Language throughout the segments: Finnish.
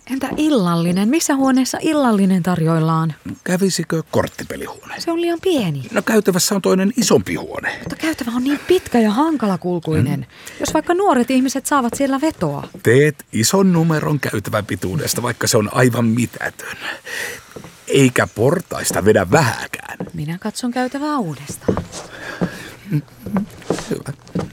Entä illallinen? Missä huoneessa illallinen tarjoillaan? Kävisikö korttipelihuone? Se on liian pieni. No käytävässä on toinen isompi huone. Mutta käytävä on niin pitkä ja hankalakulkuinen. Jos vaikka nuoret ihmiset saavat siellä vetoa. Teet ison numeron käytävän pituudesta, vaikka se on aivan mitätön. Eikä portaista vedä vähäkään. Minä katson käytävää uudestaan. Hyvä.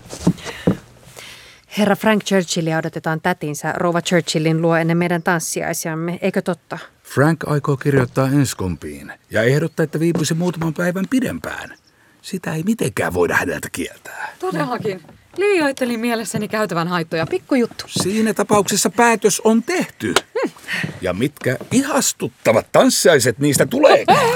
Herra Frank Churchillia odotetaan tätinsä rouva Churchillin luo ennen meidän tanssiaisiamme, eikö totta? Frank aikoo kirjoittaa Enscombiin ja ehdottaa, että viipyisi muutaman päivän pidempään. Sitä ei mitenkään voida häneltä kieltää. Todellakin. Liioittelin mielessäni käytävän haittoja. Pikkujuttu. Siinä tapauksessa päätös on tehty. Ja mitkä ihastuttavat tanssiaiset niistä tuleekaan.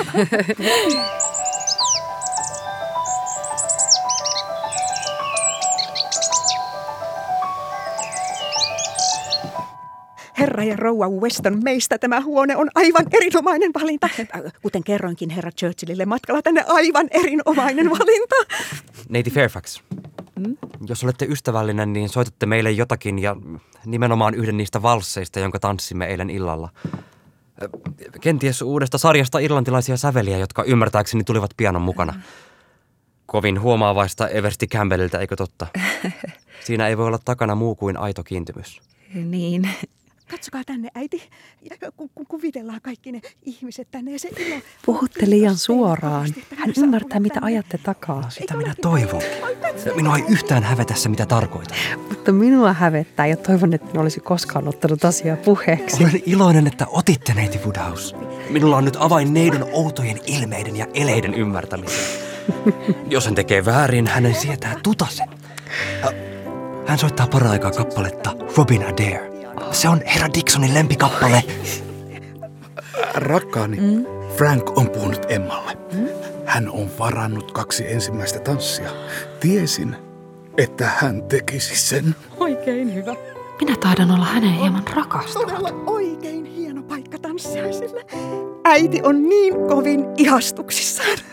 Herra ja rouva Weston, meistä tämä huone on aivan erinomainen valinta. Kuten kerroinkin herra Churchillille matkalla tänne, aivan erinomainen valinta. Neiti Fairfax, jos olette ystävällinen, niin soitatte meille jotakin ja nimenomaan yhden niistä valsseista, jonka tanssimme eilen illalla. Kenties uudesta sarjasta irlantilaisia säveliä, jotka ymmärtääkseni tulivat pianon mukana. Kovin huomaavaista Eversti Campbelliltä, eikö totta? Siinä ei voi olla takana muu kuin aito kiintymys. Niin. Katsokaa tänne, äiti. Kun kuvitellaan kaikki ne ihmiset tänne ja se ilo. Puhutte liian suoraan. Hän ymmärtää, mitä ajatte takaa. Sitä minä toivon. Minua ei yhtään hävetä se, mitä tarkoitan. Mutta minua hävettää ja toivon, että en olisi koskaan ottanut asiaa puheeksi. Olen iloinen, että otitte neiti Woodhouse. Minulla on nyt avain neidon outojen ilmeiden ja eleiden ymmärtämiseen. Jos hän tekee väärin, hänen sietää tutasen. Hän soittaa paraikaa kappaletta Robin Adair. Se on herra Dixonin lempikappale. Rakkaani, Frank on puhunut Emmalle. Hän on varannut 2 ensimmäistä tanssia. Tiesin, että hän tekisi sen. Oikein hyvä. Minä taidan olla hänen hieman rakastunut. Todella oikein hieno paikka tanssiaisille. Äiti on niin kovin ihastuksissaan.